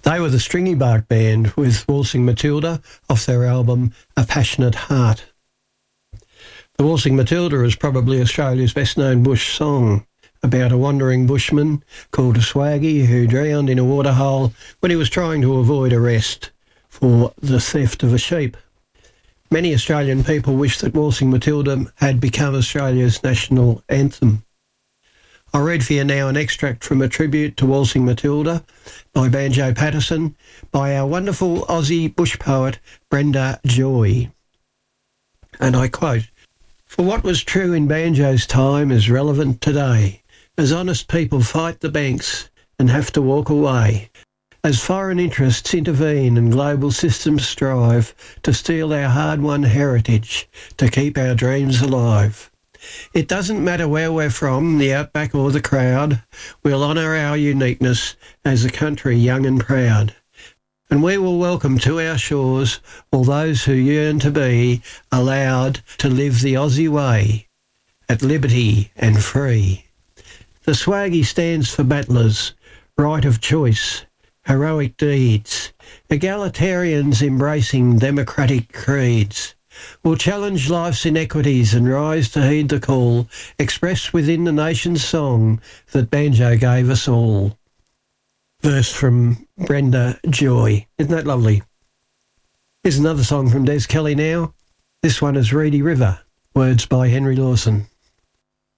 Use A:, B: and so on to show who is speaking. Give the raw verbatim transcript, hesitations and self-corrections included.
A: They were the Stringy Bark Band with Waltzing Matilda off their album A Passionate Heart. The Waltzing Matilda is probably Australia's best-known bush song about a wandering bushman called a Swaggy who drowned in a waterhole when he was trying to avoid arrest for the theft of a sheep. Many Australian people wish that Waltzing Matilda had become Australia's national anthem. I read for you now an extract from a tribute to Waltzing Matilda by Banjo Patterson by our wonderful Aussie bush poet Brenda Joy. And I quote, "For what was true in Banjo's time is relevant today, as honest people fight the banks and have to walk away, as foreign interests intervene and global systems strive to steal our hard-won heritage, to keep our dreams alive. It doesn't matter where we're from, the outback or the crowd, we'll honour our uniqueness as a country young and proud. And we will welcome to our shores all those who yearn to be allowed to live the Aussie way, at liberty and free. The Swaggy stands for battlers, right of choice, heroic deeds, egalitarians embracing democratic creeds. Will challenge life's inequities and rise to heed the call expressed within the nation's song that Banjo gave us all." Verse from Brenda Joy. Isn't that lovely? Here's another song from Des Kelly now. This one is Reedy River. Words by Henry Lawson.